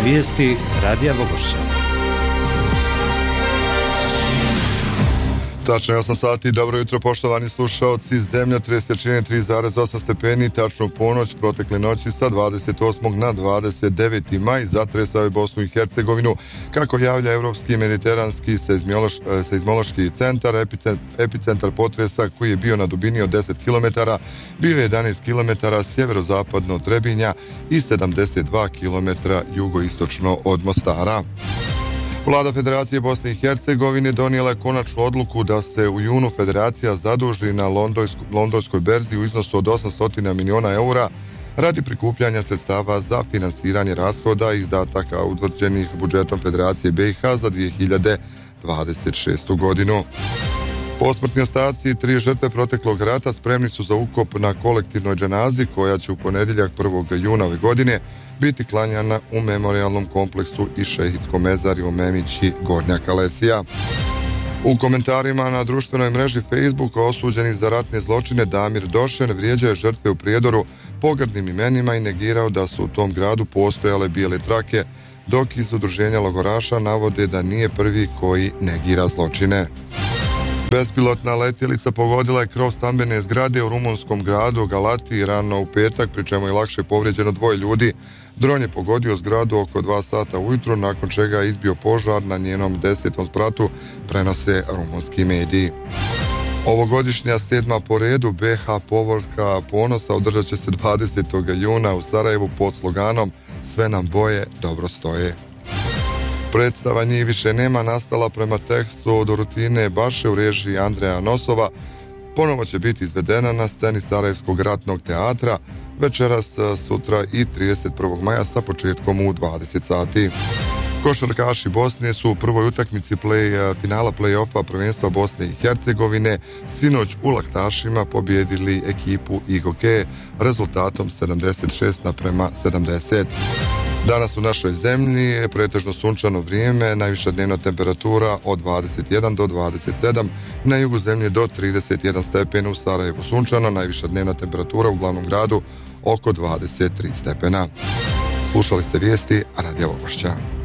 Vijesti Radija Vogošća. Tačno je 8 sati, dobro jutro poštovani slušaoci. Zemljotres jačine 3,8 stepeni, tačno u ponoć protekle noći sa 28. na 29. maj zatresao je Bosnu i Hercegovinu. Kako javlja Europski mediteranski seizmološki centar, epicentar potresa koji je bio na dubini od 10 km, bio je 11 km sjeverozapadno od Trebinja i 72 km jugoistočno od Mostara. Vlada Federacije Bosne i Hercegovine donijela je konačnu odluku da se u junu Federacija zaduži na londonskoj berzi u iznosu od 800 miliona eura radi prikupljanja sredstava za finansiranje rashoda i izdataka utvrđenih budžetom Federacije BiH za 2026. godinu. Posmrtni ostaci 3 žrtve proteklog rata spremni su za ukop na kolektivnoj dženazi koja će u ponedjeljak 1. juna ove godine biti klanjana u memorijalnom kompleksu i šehitskom mezarju Memići Gornja Kalesija. U komentarima na društvenoj mreži Facebook osuđeni za ratne zločine Damir Došen vrijeđao je žrtve u Prijedoru pogrdnim imenima i negirao da su u tom gradu postojale bijele trake, dok iz udruženja logoraša navode da nije prvi koji negira zločine. Bespilotna letjelica pogodila je krov stambene zgrade u rumunskom gradu Galati rano u petak, pri čemu je lakše povrijeđeno 2 ljudi. Dron je pogodio zgradu oko 2 sata ujutro, nakon čega je izbio požar na njenom 10. spratu, prenose rumunski mediji. Ovogodišnja 7. po redu BH Povorka ponosa održat će se 20. juna u Sarajevu pod sloganom Sve nam boje dobro stoje. Predstava Njih više nema nastala prema tekstu Dorutine Baše u režiji Andreja Nosova ponovo će biti izvedena na sceni Sarajevskog ratnog teatra večeras, sutra i 31. maja sa početkom u 20 sati. Košarkaši Bosne su u prvoj utakmici finala play-offa prvenstva Bosne i Hercegovine sinoć u Laktašima pobijedili ekipu Igoke rezultatom 76:70. Danas u našoj zemlji je pretežno sunčano vrijeme, najviša dnevna temperatura od 21 do 27, na jugu zemlje do 31 stepen, u Sarajevu sunčano, najviša dnevna temperatura u glavnom gradu oko 23 stepena. Slušali ste vijesti Radija Vogošća.